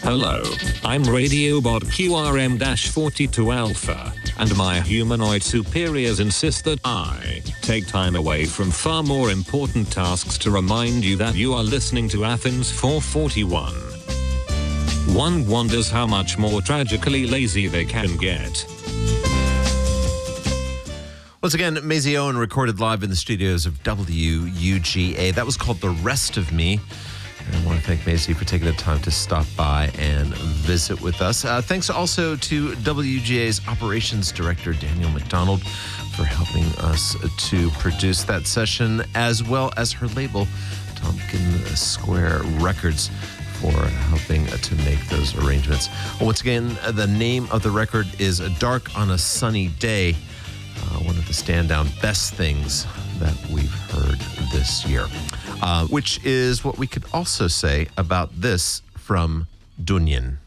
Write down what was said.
Hello, I'm Radiobot QRM-42 Alpha, and my humanoid superiors insist that I take time away from far more important tasks to remind you that you are listening to Athens 441. One wonders how much more tragically lazy they can get. Once again, Maisie Owen recorded live in the studios of WUGA. That was called The Rest of Me. And I want to thank Maisie for taking the time to stop by and visit with us. Thanks also to WGA's Operations Director, Daniel McDonald, for helping us to produce that session, as well as her label, Tompkins Square Records, for helping to make those arrangements. Once again, the name of the record is Dark on a Sunny Day, one of the standout best things that we've heard this year. Which is what we could also say about this from Dunyan.